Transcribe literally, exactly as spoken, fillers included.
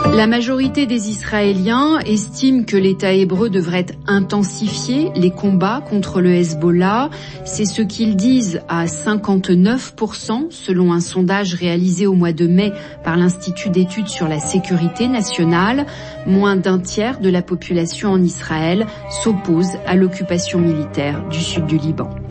La majorité des Israéliens estiment que l'État hébreu devrait intensifier les combats contre le Hezbollah. C'est ce qu'ils disent à cinquante-neuf pour cent selon un sondage réalisé au mois de mai par l'Institut d'études sur la sécurité nationale. Moins d'un tiers de la population en Israël s'oppose à l'occupation militaire du sud du Liban.